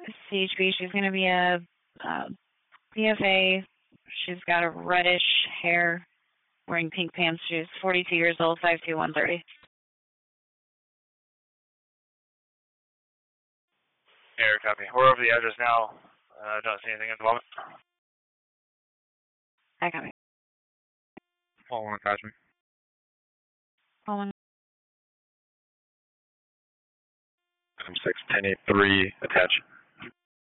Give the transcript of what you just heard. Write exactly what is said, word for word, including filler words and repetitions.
C H P. She's going to be a uh, B F A. She's got a reddish hair, wearing pink pants. She's forty-two years old, five two, one thirty. Air copy. We're over the address now. Uh, don't see anything at the moment. I copy. Paul one attachment. Paul one. I'm six ten eight three attach.